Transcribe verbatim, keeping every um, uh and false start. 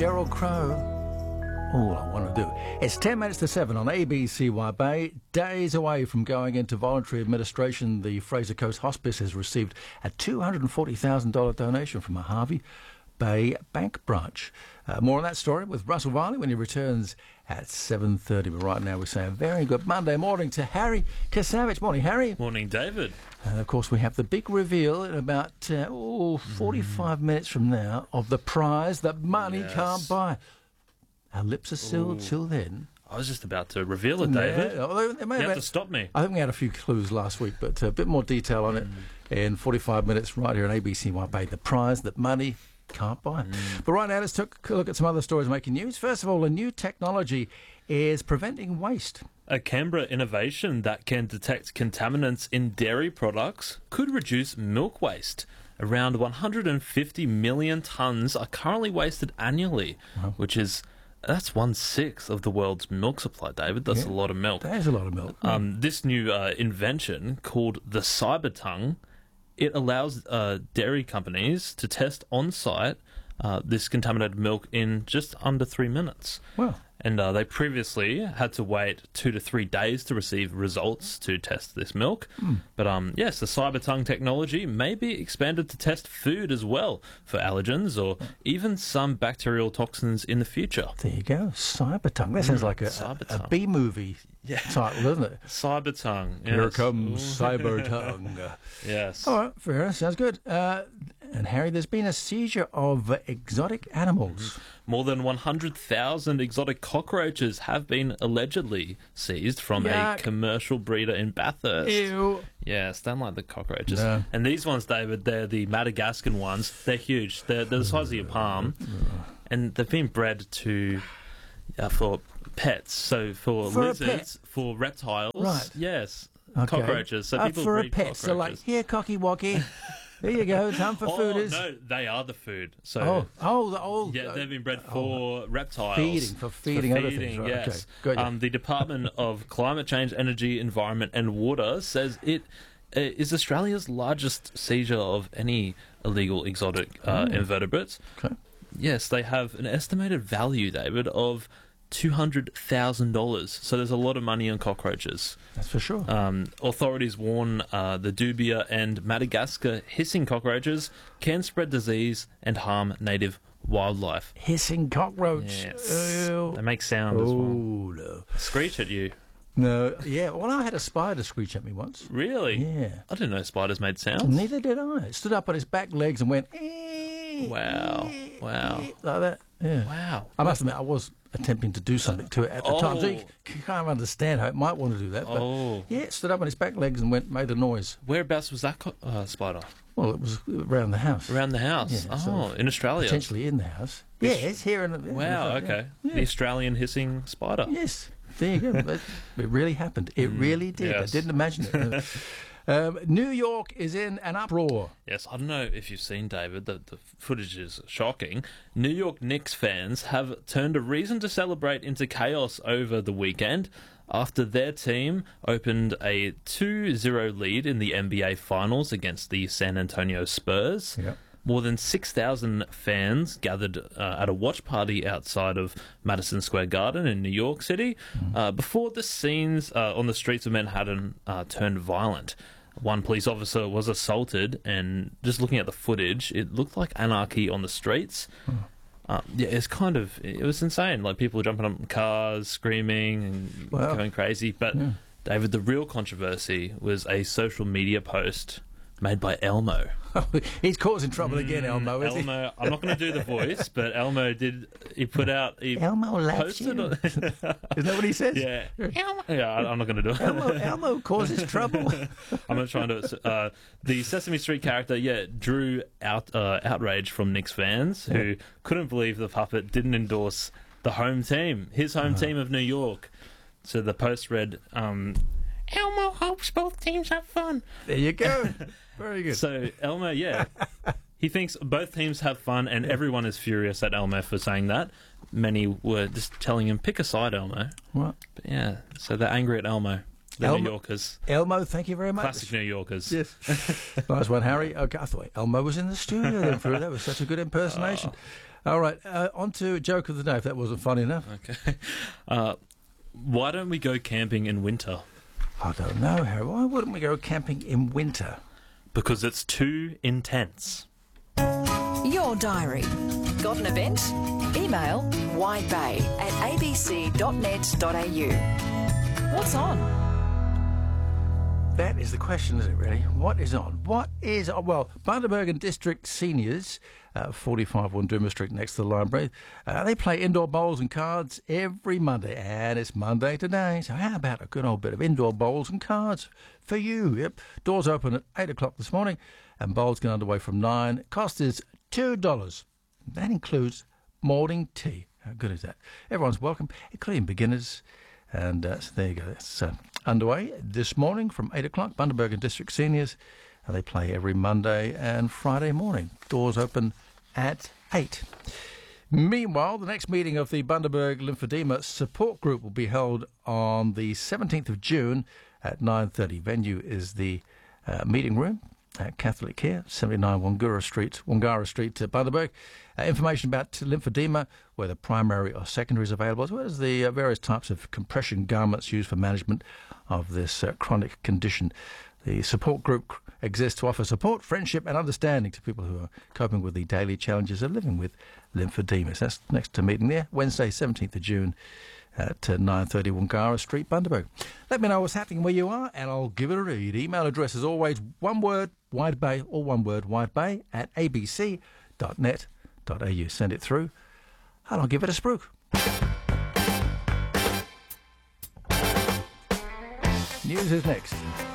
Sheryl Crow. All I want to do. It's ten minutes to seven on A B C Y Bay. Days away from going into voluntary administration, the Fraser Coast Hospice has received a two hundred forty thousand dollars donation from a Harvey Bay bank branch. Uh, more on that story with Russell Riley when he returns at seven thirty. But right now we say a very good Monday morning to Harry Kasavich. Morning, Harry. Morning, David. And of course we have the big reveal in about uh, oh, forty-five mm. minutes from now of the prize that money yes. can't buy. Our lips are sealed Ooh. till then. I was just about to reveal it, David. Yeah, although they may you have have to stop me. I think we had a few clues last week, but a bit more detail on it mm. in forty-five minutes right here on A B C Y Bay. The prize that money can't buy. Mm. But right now, let's take a look at some other stories making news. First of all, a new technology is preventing waste. A Canberra innovation that can detect contaminants in dairy products could reduce milk waste. Around one hundred fifty million tonnes are currently wasted annually, wow. which is... That's one-sixth of the world's milk supply, David. That's yeah, a lot of milk. That is a lot of milk. Um, this new uh, invention, called the Cybertongue, it allows uh, dairy companies to test on-site uh, this contaminated milk in just under three minutes. Wow. And uh, they previously had to wait two to three days to receive results to test this milk. Mm. But um, yes, the Cybertongue technology may be expanded to test food as well for allergens or even some bacterial toxins in the future. There you go, Cybertongue. That sounds like a, a, a B-movie yeah. title, doesn't it? Cybertongue. Yes. Here comes Cybertongue. Yes. All right, fair enough. Sounds good. Uh, and Harry, there's been a seizure of uh, exotic animals. Mm-hmm. More than one hundred thousand exotic cockroaches have been allegedly seized from Yuck. a commercial breeder in Bathurst. Ew. Yes, don't like the cockroaches. No. And these ones, David, they're the Madagascan ones. They're huge. They're, they're the size of your palm. And they've been bred to uh, for pets. So for, for lizards, for reptiles. Right. Yes. Okay. Cockroaches. So uh, people for a breed pet. cockroaches. So like, here, cocky wocky. There you go. Time for oh, fooders. No, they are the food. So oh, oh, the old. Yeah, they've been bred for oh, reptiles. Feeding, for feeding, for other feeding, things. Right, yes. okay. Good, yeah. Um, the Department of Climate Change, Energy, Environment and Water says it uh, is Australia's largest seizure of any illegal exotic uh, oh. invertebrates. Okay. Yes, they have an estimated value, David, of two hundred thousand dollars. So there's a lot of money on cockroaches. That's for sure. Um, authorities warn uh, the Dubia and Madagascar hissing cockroaches can spread disease and harm native wildlife. Hissing cockroach. Yes. Ew. They make sound as well. Oh, no. Screech at you. No, yeah. Well, I had a spider screech at me once. Really? Yeah. I didn't know spiders made sounds. Neither did I. It stood up on its back legs and went... Eh, wow. eh, Wow. eh, like that. Yeah. Wow. I must admit, I was attempting to do something to it at the oh. time. So you can't understand how it might want to do that. But oh. yeah, it stood up on its back legs and went made a noise. Whereabouts was that co- uh, spider? Well, it was around the house. Around the house? Yeah, oh, so in Australia? Potentially in the house. Yeah, it's here in the... Wow, in the, okay. Yeah. The Australian hissing spider. Yes. There you go. It, it really happened. It mm, really did. yes. I didn't imagine it. um, New York is in an uproar. Yes, I don't know if you've seen, David, the, the footage is shocking. New York Knicks fans have turned a reason to celebrate into chaos over the weekend after their team opened a two zero lead in the N B A Finals against the San Antonio Spurs. Yep. More than six thousand fans gathered uh, at a watch party outside of Madison Square Garden in New York City mm. uh, before the scenes uh, on the streets of Manhattan uh, turned violent. One police officer was assaulted, and just looking at the footage, it looked like anarchy on the streets. Mm. Uh, yeah, it's kind of, it was insane. Like, people were jumping up in cars, screaming and wow. going crazy. But, yeah. David, the real controversy was a social media post made by Elmo. He's causing trouble again, Elmo, is Elmo, he? I'm not going to do the voice, but Elmo did, he put out... He Elmo loves you. On, isn't that what he says? Yeah. Elmo. Yeah, I'm not going to do it. Elmo, Elmo causes trouble. I'm not trying to... Uh, the Sesame Street character, yeah, drew out uh, outrage from Knicks fans yeah. who couldn't believe the puppet didn't endorse the home team, his home oh. team of New York. So the post read... Um, Elmo hopes both teams have fun. There you go. Very good. So Elmo, yeah, he thinks both teams have fun, and everyone is furious at Elmo for saying that. Many were just telling him, pick a side, Elmo. What? But yeah, so they're angry at Elmo. The Elmo, New Yorkers. Elmo, thank you very much. Classic New Yorkers. Yes. Nice one, Harry. Okay, I thought Elmo was in the studio then for that was such a good impersonation. All right, uh, on to joke of the day, if that wasn't funny enough. Okay. Uh, why don't we go camping in winter? I don't know, Harry. Why wouldn't we go camping in winter? Because it's too intense. Your diary. Got an event? Email widebay at a b c dot net dot a u. What's on? That is the question, isn't it, really? What is on? What is on? Well, Bundaberg and District Seniors, uh, forty-five Wunduma Street next to the library, uh, they play indoor bowls and cards every Monday, and it's Monday today, so how about a good old bit of indoor bowls and cards for you? Yep. Doors open at eight o'clock this morning, and bowls get underway from nine. Cost is two dollars. That includes morning tea. How good is that? Everyone's welcome, including beginners. And uh, so there you go. That's uh, underway this morning from eight o'clock. Bundaberg and District Seniors. And they play every Monday and Friday morning. Doors open at eight. Meanwhile, the next meeting of the Bundaberg Lymphedema Support Group will be held on the seventeenth of June at nine thirty. Venue is the uh, meeting room at Catholic Care, seventy-nine Wangara Street, Wangara Street, uh, Bundaberg. Uh, information about lymphedema, whether primary or secondary is available, as well as the uh, various types of compression garments used for management of this uh, chronic condition. The support group exists to offer support, friendship and understanding to people who are coping with the daily challenges of living with lymphedema. So that's next to meeting there, Wednesday, seventeenth of June at uh, nine thirty Wangara Street, Bundaberg. Let me know what's happening where you are, and I'll give it a read. Email address is always one word, widebay, or one word, widebay, at a b c dot net dot a u. Send it through, and I'll give it a spruik. News is next.